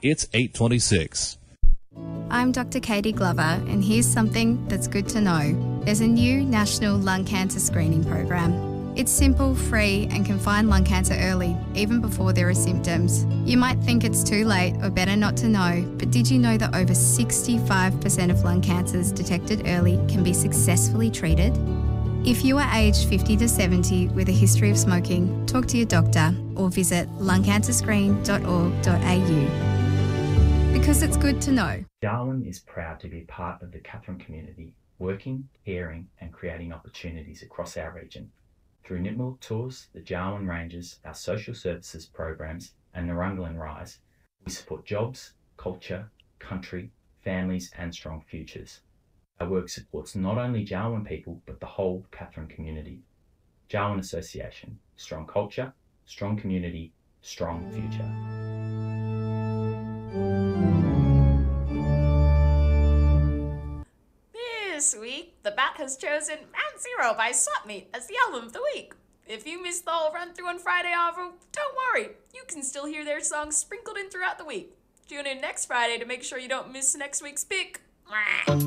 It's 8:26. I'm Dr. Katie Glover, and here's something that's good to know. There's a new national lung cancer screening program. It's simple, free, and can find lung cancer early, even before there are symptoms. You might think it's too late or better not to know, but did you know that over 65% of lung cancers detected early can be successfully treated? If you are aged 50 to 70 with a history of smoking, talk to your doctor or visit lungcancerscreen.org.au. Because it's good to know. Darwin is proud to be part of the Katherine community, working, caring and creating opportunities across our region. Through Nipmuc Tours, the Darwin Rangers, our social services programs and Narunglan Rise, we support jobs, culture, country, families and strong futures. Our work supports not only Darwin people but the whole Katherine community. Darwin Association, strong culture, strong community, strong future. This week, The Bat has chosen Mount Zero by Swapmeet as the album of the week. If you missed the whole run-through on Friday, Avo, don't worry. You can still hear their songs sprinkled in throughout the week. Tune in next Friday to make sure you don't miss next week's pick.